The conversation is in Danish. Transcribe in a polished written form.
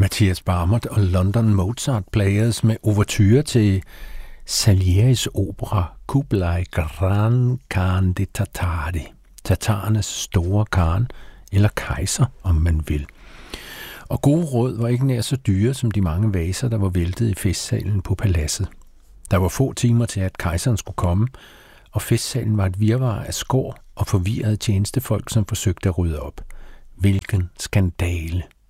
Matthias Barmert og London Mozart Players med ouverture til Salieris opera Kublai Gran Khan de Tatari, tatarernes store khan, eller kejser, om man vil. Og gode råd var ikke nær så dyre som de mange vaser, der var væltet i festsalen på paladset. Der var få timer til, at kejseren skulle komme, og festsalen var et virvar af skår og forvirrede tjenestefolk, som forsøgte at rydde op. Hvilken skandale!